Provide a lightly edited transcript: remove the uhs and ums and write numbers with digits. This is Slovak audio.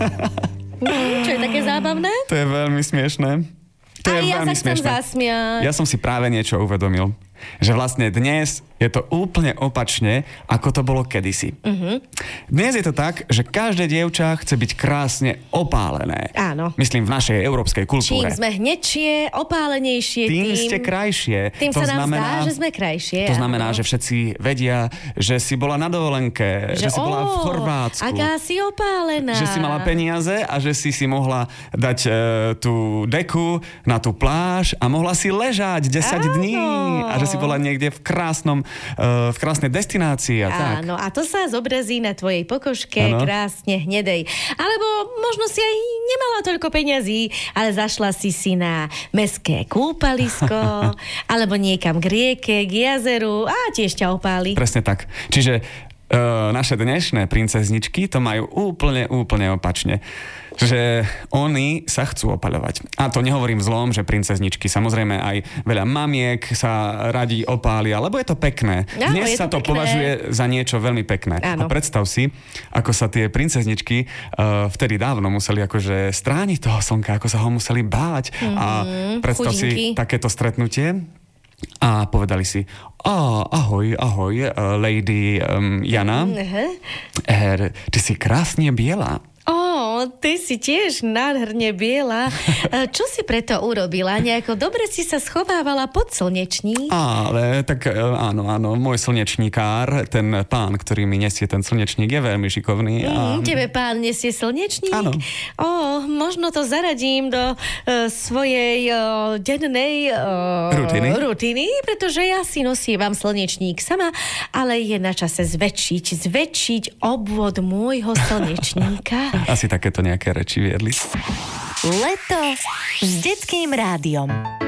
Čo je také zábavné? To je veľmi smiešné. To je ja veľmi sa chcem zasmiať. Ja som si práve niečo uvedomil. Že vlastne dnes je to úplne opačne, ako to bolo kedysi. Dnes je to tak, že každé dievča chce byť krásne opálené. Áno. Myslím v našej európskej kultúre. Čím sme hnedšie, opálenejšie, tým ste krajšie. Tým to sa nám znamená, zdá, že sme krajšie. To znamená, že všetci vedia, že si bola na dovolenke, že si bola v Chorvátsku. Aká si opálená. Že si mala peniaze a že si mohla dať tú deku na tú pláž a mohla si ležať 10 dní a že si bola niekde v krásnej destinácii a tak. Áno, a to sa zobrazí na tvojej pokožke krásne hnedej. Alebo možno si aj nemala toľko peňazí, ale zašla si na mestské kúpalisko alebo niekam k rieke, k jazeru a tiež ťa opáli. Presne tak. Čiže naše dnešné princezničky to majú úplne opačne. Že oni sa chcú opaľovať. A to nehovorím v zlom, že princezničky. Samozrejme aj veľa mamiek sa radí opália, lebo je to pekné. Áno, dnes sa to považuje za niečo veľmi pekné. Áno. A predstav si, ako sa tie princezničky vtedy dávno museli akože strániť toho slnka, ako sa ho museli báť. A predstav si takéto stretnutie a povedali si: ahoj, lady Jana. Ty si krásne biela. Ty si tiež nádherne biela. Čo si preto urobila? Nejako dobre si sa schovávala pod slnečník? Ale tak áno, môj slnečníkár, ten pán, ktorý mi nesie ten slnečník, je veľmi šikovný. Tebe pán nesie slnečník? Áno. Možno to zaradím do svojej dennej rutiny, pretože ja si nosievam slnečník sama, ale je na čase zväčšiť obvod môjho slnečníka. Asi takéto nejaké reči viedli. Leto s Detským rádiom.